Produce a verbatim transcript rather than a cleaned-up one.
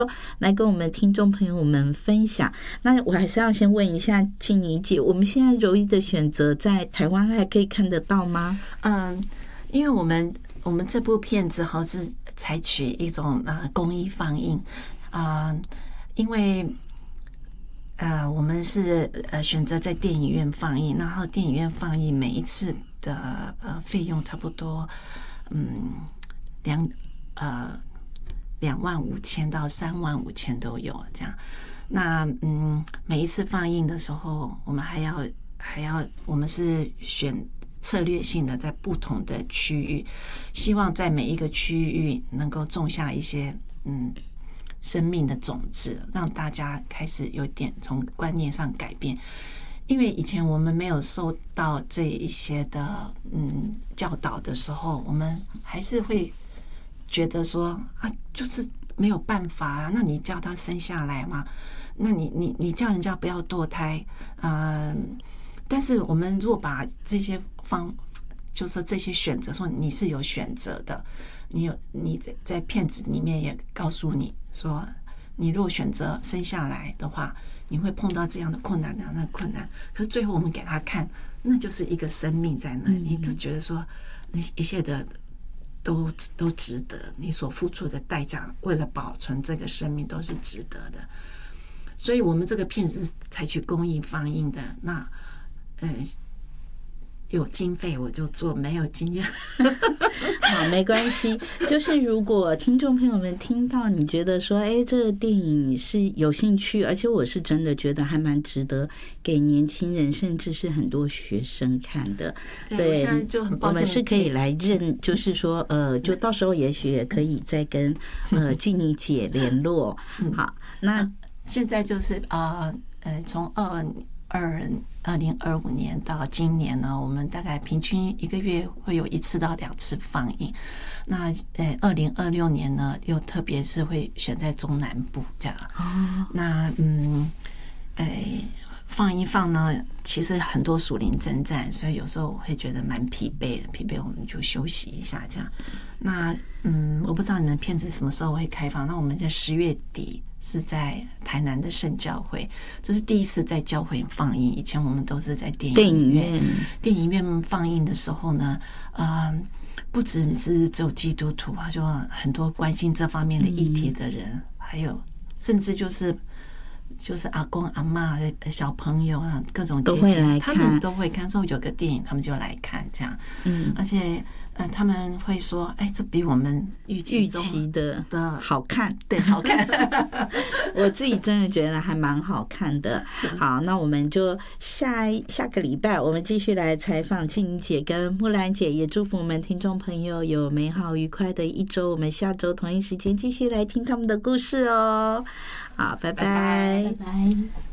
来跟我们听众朋友们分享。那我还是要先问一下静妮姐，我们现在柔一的选择在台湾还可以看得到吗？ 嗯，因为我们我们这部片子哈是采取一种呃公益放映啊、呃，因为呃我们是呃选择在电影院放映，然后电影院放映每一次的呃费用差不多嗯两呃两万五千到三万五千都有这样。那嗯每一次放映的时候，我们还要还要我们是选策略性的在不同的区域，希望在每一个区域能够种下一些嗯生命的种子，让大家开始有点从观念上改变。因为以前我们没有受到这一些的嗯教导的时候，我们还是会觉得说啊，就是没有办法啊，那你叫他生下来嘛？那你你你叫人家不要堕胎，嗯。但是我们如果把这些方，就是这些选择，说你是有选择的，你有你在在片子里面也告诉你说，你如果选择生下来的话，你会碰到这样的困难那样的困难。可是最后我们给他看，那就是一个生命在那里，你就觉得说，那一切的都都值得，你所付出的代价，为了保存这个生命都是值得的。所以我们这个片子是采取公益放映的，那。嗯，有经费我就做，没有经验好，没关系。就是如果听众朋友们听到你觉得说，哎，这个电影是有兴趣，而且我是真的觉得还蛮值得给年轻人，甚至是很多学生看的。 对，对我现在就很抱歉， 我们是可以来认，就是说，呃，就到时候也许也可以再跟呃静妮姐联络。好，那现在就是呃呃，从二。二二零二五年到今年呢，我们大概平均一个月会有一次到两次放映。那呃，二零二六年呢，又特别是会选在中南部这样。哦。那嗯，呃，放一放呢，其实很多属灵征战，所以有时候我会觉得蛮疲惫的，疲惫我们就休息一下这样。那嗯，我不知道你们片子什么时候会开放？那我们在十月底。是在台南的圣教会，这是第一次在教会放映。以前我们都是在电影院，电影院放映的时候呢，呃，不只是只有基督徒，就很多关心这方面的议题的人，嗯、还有甚至就是就是阿公阿嬷、小朋友啊，各种阶级，他们都会看。说有个电影，他们就来看这样，嗯，而且。呃，他们会说：“哎，这比我们预期中预期的的好看， 对，好看。” 我自己真的觉得还蛮好看的。好，那我们就下下个礼拜，我们继续来采访静妮姐跟木兰姐，也祝福我们听众朋友有美好愉快的一周。我们下周同一时间继续来听他们的故事哦。好，拜拜， 拜拜。